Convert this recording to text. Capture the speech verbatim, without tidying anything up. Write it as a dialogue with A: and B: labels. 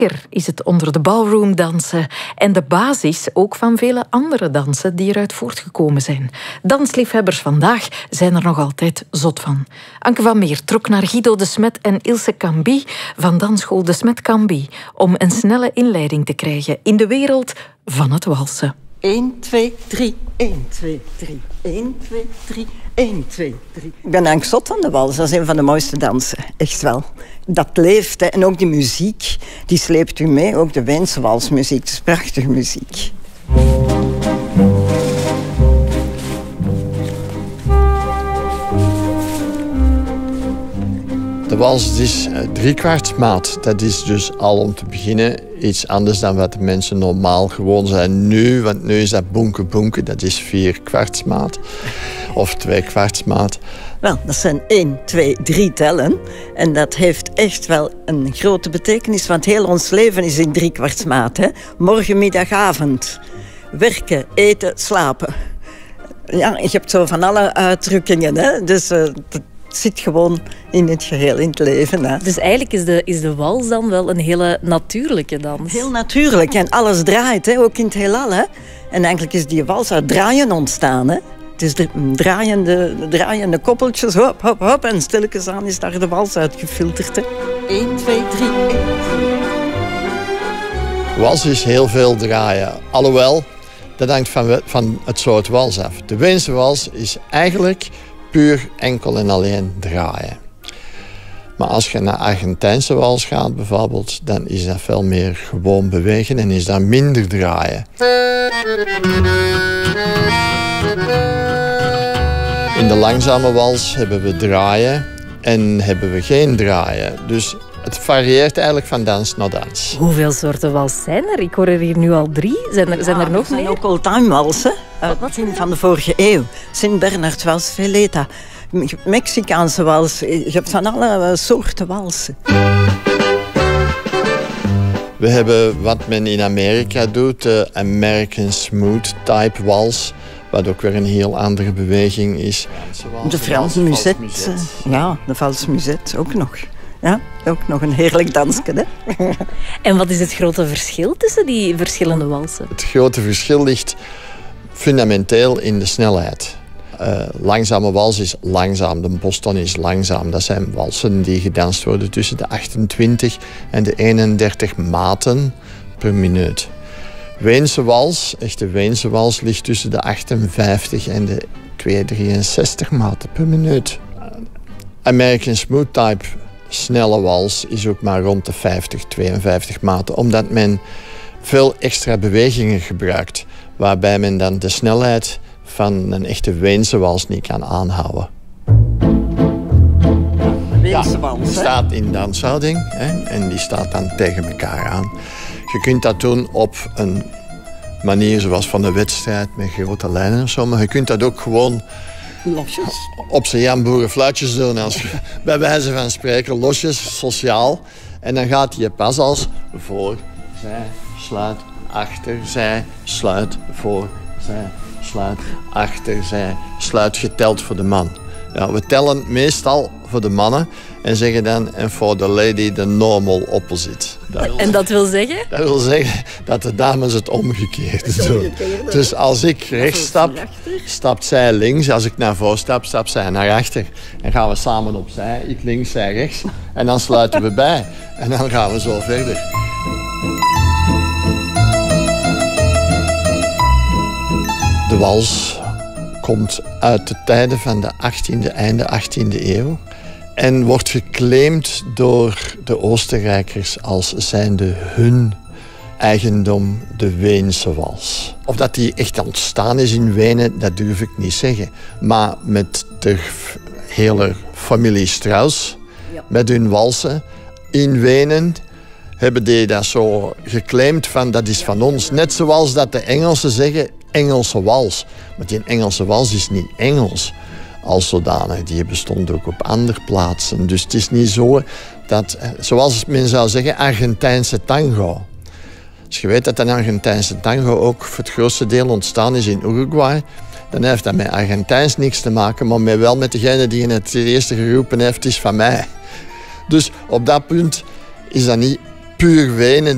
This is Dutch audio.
A: Is het onder de ballroomdansen en de basis ook van vele andere dansen die eruit voortgekomen zijn. Dansliefhebbers vandaag zijn er nog altijd zot van. Anke van Meer trok naar Guido de Smet en Ilse Cambi van dansschool de Smet Cambi om een snelle inleiding te krijgen in de wereld van het walsen.
B: één, twee, drie, één, twee, drie, één, twee, drie, één, twee, drie. Ik ben eigenlijk zot van de wals. Dat is een van de mooiste dansen. Echt wel. Dat leeft, hè. En ook die muziek, die sleept u mee. Ook de Weense walsmuziek. Het is prachtige muziek.
C: De wals is driekwartsmaat. Dat is dus al om te beginnen iets anders dan wat de mensen normaal gewoon zijn nu. Want nu is dat boenke boenke, dat is vierkwartsmaat. Of tweekwartsmaat.
B: Wel, dat zijn één, twee, drie tellen. En dat heeft echt wel een grote betekenis. Want heel ons leven is in driekwartsmaat. Hè? Morgen, middag, avond. Werken, eten, slapen. Ja, je hebt zo van alle uitdrukkingen. Hè? Dus... Uh, Het zit gewoon in het geheel, in het leven. Hè.
D: Dus eigenlijk is de, is de wals dan wel een hele natuurlijke dans?
B: Heel natuurlijk. En alles draait, hè, ook in het heelal. Hè. En eigenlijk is die wals uit draaien ontstaan. Hè. Het is de draaiende, draaiende koppeltjes, hop, hop, hop. En stilletjes aan is daar de wals uitgefilterd. Hè. één, twee, drie, één.
C: Wals is heel veel draaien. Alhoewel, dat hangt van, van het soort wals af. De Weense wals is eigenlijk... puur enkel en alleen draaien. Maar als je naar Argentijnse wals gaat bijvoorbeeld, dan is dat veel meer gewoon bewegen en is dat minder draaien. In de langzame wals hebben we draaien en hebben we geen draaien. Dus het varieert eigenlijk van dans naar dans.
D: Hoeveel soorten wals zijn er? Ik hoor er hier nu al drie. Zijn er, zijn er
B: ja,
D: nog
B: er zijn
D: meer?
B: ook old-time walsen. Uit het begin van de vorige eeuw. Sint-Bernard wals, Veleta. Mexicaanse wals. Je hebt van alle soorten walsen.
C: We hebben wat men in Amerika doet, de American Smooth type wals. Wat ook weer een heel andere beweging is.
B: De Franse muset. Ja, de valse muset ook nog. Ja, ook nog een heerlijk dansje. Hè?
D: En wat is het grote verschil tussen die verschillende walsen?
C: Het grote verschil ligt fundamenteel in de snelheid. Uh, langzame wals is langzaam, de Boston is langzaam. Dat zijn walsen die gedanst worden tussen de achtentwintig en de eenendertig maten per minuut. Weense wals, echte Weense wals, ligt tussen de achtenvijftig en de tweehonderddrieënzestig maten per minuut. American Smooth type snelle wals is ook maar rond de vijftig, tweeënvijftig maten, omdat men veel extra bewegingen gebruikt, waarbij men dan de snelheid van een echte Weense wals niet kan aanhouden.
B: Weense wals,
C: ja, die staat in danshouding hè, en die staat dan tegen elkaar aan. Je kunt dat doen op een manier zoals van een wedstrijd met grote lijnen of zo, maar je kunt dat ook gewoon
B: losjes.
C: Op zijn jamboerenfluitjes doen, als, bij wijze van spreken, losjes, sociaal. En dan gaat je pas als voor, zij, sluit, achter, zij, sluit, voor, zij, sluit, achter, zij, sluit, geteld voor de man. Ja, we tellen meestal voor de mannen en zeggen dan en voor de lady de normal opposite.
D: Dat en dat wil zeggen?
C: Dat wil zeggen dat de dames het omgekeerde doen. Dus als ik rechts stap, stapt zij links. Als ik naar voren stap, stapt zij naar achter. En gaan we samen opzij, ik links, zij rechts. En dan sluiten we bij. En dan gaan we zo verder. De wals komt uit de tijden van de achttiende, einde achttiende eeuw. En wordt geclaimd door de Oostenrijkers als zijnde hun eigendom, de Weense wals. Of dat die echt ontstaan is in Wenen, dat durf ik niet zeggen. Maar met de hele familie Strauss, ja. Met hun walsen in Wenen, hebben die dat zo geclaimd van dat is van ons. Net zoals dat de Engelsen zeggen Engelse wals. Maar die Engelse wals is niet Engels als zodanig. Die bestond ook op andere plaatsen. Dus het is niet zo dat, zoals men zou zeggen, Argentijnse tango. Als je weet dat een Argentijnse tango ook voor het grootste deel ontstaan is in Uruguay, dan heeft dat met Argentijns niks te maken, maar met wel met degene die in het eerste geroepen heeft, is van mij. Dus op dat punt is dat niet puur Wenen.